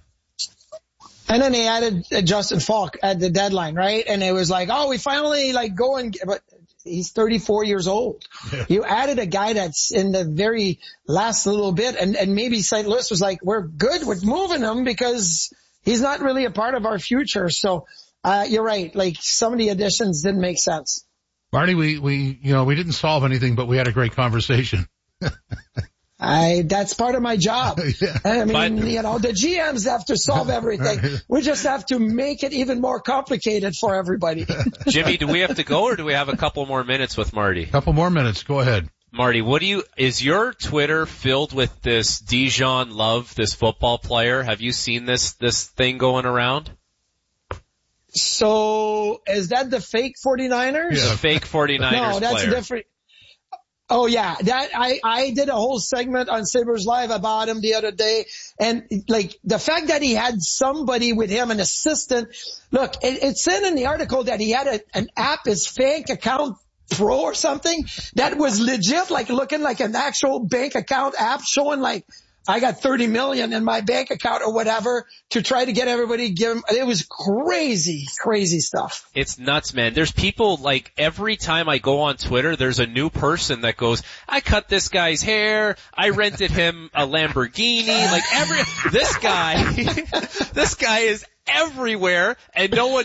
And then they added Justin Falk at the deadline, right? And it was like, oh, we finally like go and, but he's thirty-four years old. Yeah. You added a guy that's in the very last little bit, and, and maybe Saint Louis was like, we're good with moving him because he's not really a part of our future. So, uh, you're right. Like some of the additions didn't make sense. Marty, we, we, you know, we didn't solve anything, but we had a great conversation. I, that's part of my job. yeah. I mean, but, you know, the G Ms have to solve everything. We just have to make it even more complicated for everybody. Jimmy, do we have to go or do we have a couple more minutes with Marty? A couple more minutes. Go ahead. Marty, what do you, is your Twitter filled with this Dijon Love, this football player? Have you seen this, this thing going around? So, is that the fake 49ers? Yeah. The fake 49ers No, that's player. a different. Oh yeah, that, I, I did a whole segment on Sabres Live about him the other day. And like the fact that he had somebody with him, an assistant. Look, it, it said in the article that he had a, an app, his bank account pro or something that was legit, like looking like an actual bank account app showing like, I got thirty million in my bank account or whatever to try to get everybody to give him. It was crazy, crazy stuff. It's nuts, man. There's people like every time I go on Twitter, there's a new person that goes, I cut this guy's hair. I rented him a Lamborghini. Like every, this guy, this guy is everywhere and no one